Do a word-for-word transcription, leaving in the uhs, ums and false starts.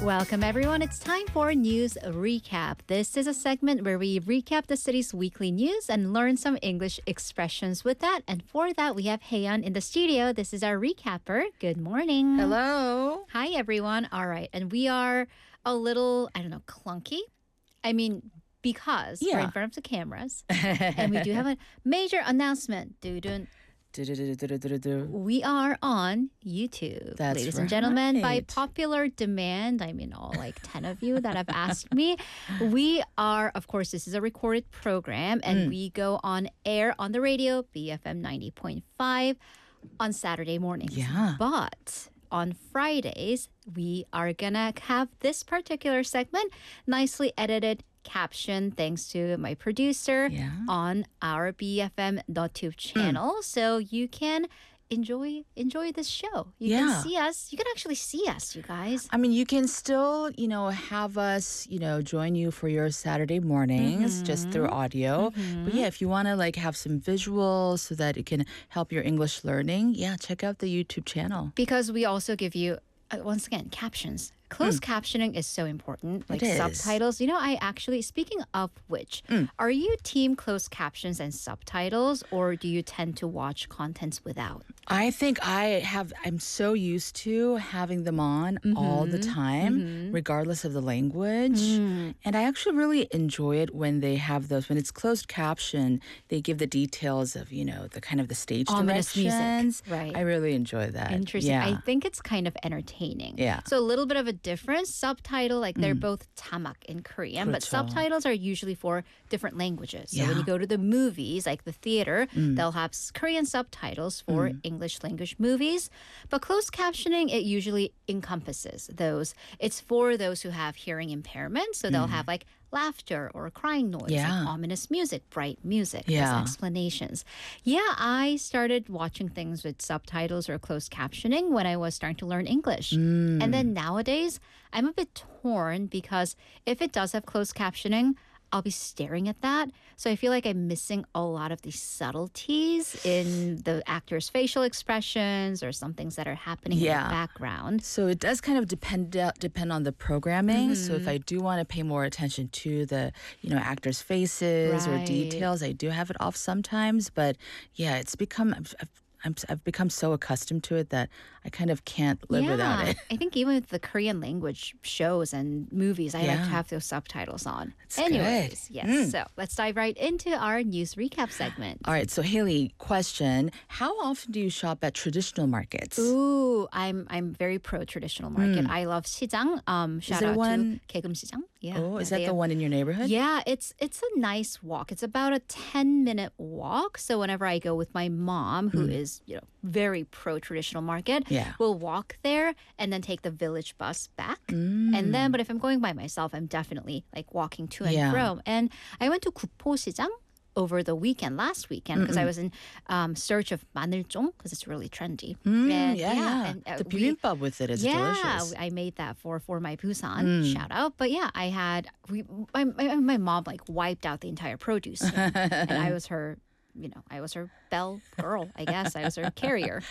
Welcome, everyone. It's time for News Recap. This is a segment where we recap the city's weekly news and learn some English expressions with that. And for that, we have Haeyeon in the studio. This is our recapper. Good morning. Hello. Hi, everyone. All right. And we are a little, I don't know, clunky. I mean, because we're Yeah. in front of the cameras. And we do have a major announcement. Doo-doo. Du-du-du-du-du-du-du. We are on YouTube, That's ladies and gentlemen. By right. popular demand, I mean all like ten of you that have asked me, we are, of course, this is a recorded program, and Mm. we go on air on the radio, B F M ninety point five, on Saturday mornings. Yeah. But on Fridays, we are gonna have this particular segment nicely edited, caption thanks to my producer Yeah. on our B F M .tube channel, so you can enjoy enjoy this show. You Yeah. can see us. You can actually see us, you guys. I mean, you can still, you know, have us, you know, join you for your Saturday mornings just through audio. But yeah, if you want to like have some visuals so that it can help your English learning, yeah, check out the YouTube channel. Because we also give you, uh, once again, captions. Closed captioning is so important, like is. subtitles. You know, I actually, speaking of which, are you team closed captions and subtitles, or do you tend to watch contents without? I think I have, I'm so used to having them on all the time, regardless of the language. And I actually really enjoy it when they have those, when it's closed caption, they give the details of, you know, the kind of the stage Ominous music, directions. right. I really enjoy that. Interesting. Yeah. I think it's kind of entertaining. Yeah. So a little bit of a difference. Subtitle, like they're both tamak in Korean, but 그렇죠. subtitles are usually for different languages. So when Yeah. you go to the movies, like the theater, they'll have s- Korean subtitles for English language movies. But closed captioning, it usually encompasses those. It's for those who have hearing impairment. So they'll have like laughter or crying noise, Yeah. like ominous music, bright music, as Yeah. explanations. Yeah, I started watching things with subtitles or closed captioning when I was starting to learn English. Mm. And then nowadays, I'm a bit torn because if it does have closed captioning, I'll be staring at that. So I feel like I'm missing a lot of these subtleties in the actor's facial expressions or some things that are happening in Yeah. the background. So it does kind of depend uh, depend on the programming. So if I do want to pay more attention to the, you know, actors' faces or Right. details, I do have it off sometimes. But yeah, it's become I've, I've, I'm, I've become so accustomed to it that I kind of can't live without it. I think even with the Korean language shows and movies, I like to Yeah. have those subtitles on. That's Anyways, good. yes. So let's dive right into our news recap segment. All right, so Haley, question: how often do you shop at traditional markets? Ooh, I'm I'm very pro traditional market. I love 시장. Um, shout there out one- to 개금 시장. Yeah. Oh, is yeah, that they the have- one in your neighborhood? Yeah, it's it's a nice walk. It's about a ten minute walk. So whenever I go with my mom, who is, you know, very pro traditional market, Yeah. we'll walk there and then take the village bus back. And then but if I'm going by myself, I'm definitely like walking to and Yeah. fro. And I went to 구포시장 over the weekend, last weekend, because I was in um, search of 마늘종 because it's really trendy. Mm, And, yeah, yeah. and, uh, the we- bibimbap with it is yeah, delicious. I made that for for my Busan shout out. But yeah, I had we my, my my mom like wiped out the entire produce, and I was her. You know, I was her bell girl, I guess. I was her carrier.